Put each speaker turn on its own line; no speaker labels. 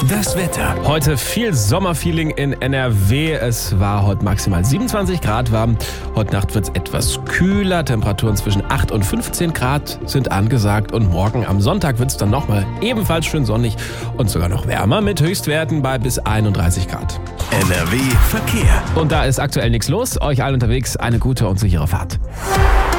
Das Wetter.
Heute viel Sommerfeeling in NRW. Es war heute maximal 27 Grad warm. Heute Nacht wird es etwas kühler. Temperaturen zwischen 8 und 15 Grad sind angesagt. Und morgen am Sonntag wird es dann nochmal ebenfalls schön sonnig und sogar noch wärmer mit Höchstwerten bei bis 31 Grad.
NRW Verkehr.
Und da ist aktuell nichts los. Euch allen unterwegs eine gute und sichere Fahrt.